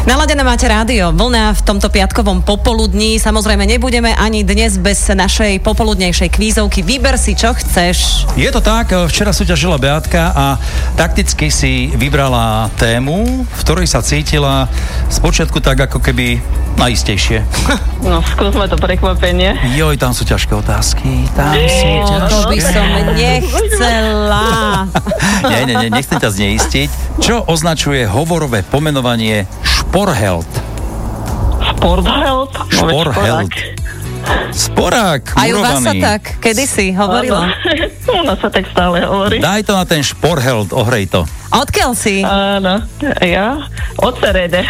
Naladené máte rádio Vlna v tomto piatkovom popoludní. Samozrejme nebudeme ani dnes bez našej popoludnejšej kvízovky. Vyber si, čo chceš. Je to tak, včera súťažila Beatka a takticky si vybrala tému, v ktorej sa cítila spočiatku tak ako keby najistejšie. No, skúsme to prekvapenie. Joj, tam sú ťažké otázky. To by som nechcela. Nie, nechcem ťa zneistiť. Čo označuje hovorové pomenovanie šporheld? Šporheld? Šporheld. Sporák, aj u vás sa murovaný. tak kedysi hovorilo? U nás sa tak stále hovorí. Daj to na ten šporheld, ohrej to. Odkiaľ si? Áno, ja? Od Cerede.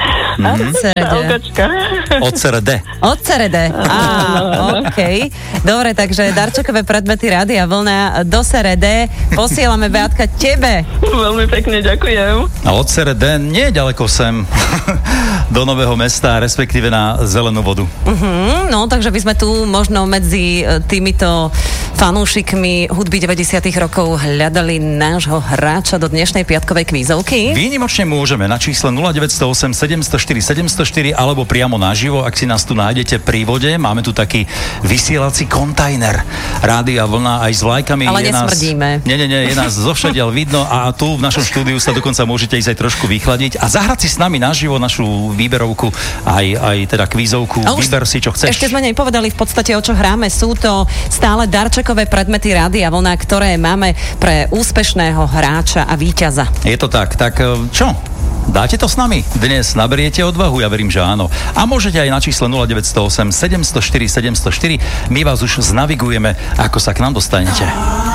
Od Cerede. Od Cerede. Okej. Dobre, takže darčekové predmety Rádia Vlna do Cerede. Posielame, Beatka, tebe. Veľmi pekne ďakujem. A od Cerede nie je ďaleko sem. Do Nového Mesta, respektíve na Zelenú vodu. No, takže by sme tu možno medzi týmito fanúšikmi hudby 90. rokov hľadali nášho hráča do dnešnej piatkovej kvízovky. Výnimočne môžeme na čísle 0908 704 704 alebo priamo naživo, ak si nás tu nájdete pri vode. Máme tu taký vysielací kontajner Rádia Vlna aj s vlajkami. Ale nesmrdíme. Nie, je nás zovšadiaľ vidno a tu v našom štúdiu sa dokonca môžete ísť aj trošku vychladiť a zahrať si s nami naživo našu výberovku, aj teda kvízovku. Vyber si, čo chceš. Ešte sme nepovedali v podstate, o čo hráme. Sú to stále darčekové predmety Rádia Vlna, ktoré máme pre úspešného hráča a víťaza. Je to tak. Tak čo? Dáte to s nami? Dnes naberiete odvahu? Ja verím, že áno. A môžete aj na čísle 0908 704 704. My vás už znavigujeme, ako sa k nám dostanete.